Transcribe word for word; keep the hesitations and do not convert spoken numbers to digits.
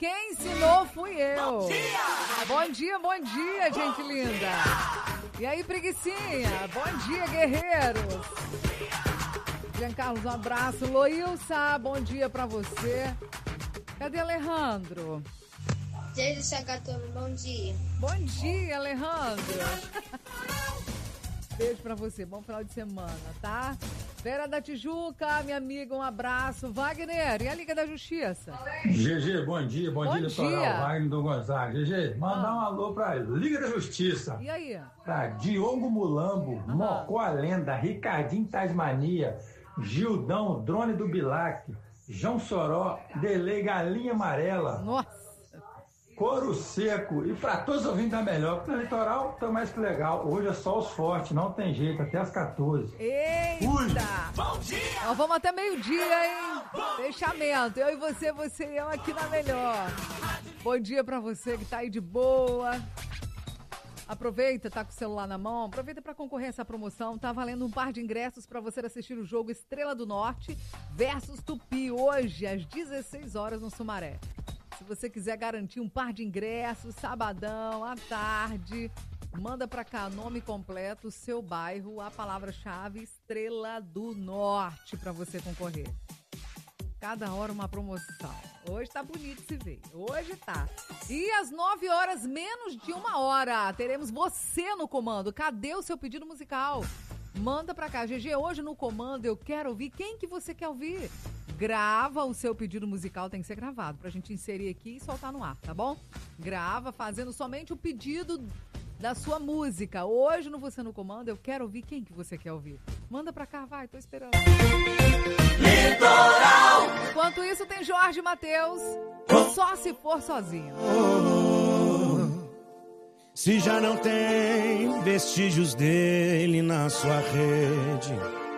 Quem ensinou fui eu. Bom dia, bom dia, bom dia, gente linda. E aí, preguicinha? Bom dia, guerreiros. Jean Carlos, um abraço. Loilsa, bom dia pra você. Cadê Alejandro? Desde Chacatuba, bom dia. Bom dia, Alejandro. Beijo pra você, bom final de semana, tá? Vera da Tijuca, minha amiga, um abraço. Wagner, e a Liga da Justiça? G G, bom dia, bom, bom dia, Litoral, Wagner do Gonzaga. G G, mandar ah. um alô pra Liga da Justiça. E aí? Pra Diogo Mulambo, ah. Mocó a Lenda, Ricardinho Tasmania, Gildão, Drone do Bilac, João Soró, Delei Galinha Amarela. Nossa. Couro Seco. E pra todos ouvindo da melhor, porque no litoral tá mais que legal. Hoje é só os fortes, não tem jeito, até as quatorze. Eita! Ui. Bom dia! Nós vamos até meio-dia, hein? Fechamento. Eu e você, você e eu aqui na melhor. Bom dia pra você que tá aí de boa. Aproveita, tá com o celular na mão, aproveita para concorrer a essa promoção. Tá valendo um par de ingressos para você assistir o jogo Estrela do Norte versus Tupi, hoje às dezesseis horas no Sumaré. Se você quiser garantir um par de ingressos, sabadão, à tarde, manda pra cá nome completo, seu bairro, a palavra-chave Estrela do Norte pra você concorrer. Cada hora uma promoção. Hoje tá bonito se ver. Hoje tá. E às nove horas, menos de uma hora, teremos você no comando. Cadê o seu pedido musical? Manda pra cá. G G, hoje no comando eu quero ouvir. Quem que você quer ouvir? Grava o seu pedido musical, tem que ser gravado, pra gente inserir aqui e soltar no ar, tá bom? Grava fazendo somente o pedido da sua música. Hoje no Você no Comando, eu quero ouvir quem que você quer ouvir. Manda pra cá, vai, tô esperando. Litoral! Enquanto isso, tem Jorge Mateus, Só Se For Sozinho. Se já não tem vestígios dele na sua rede,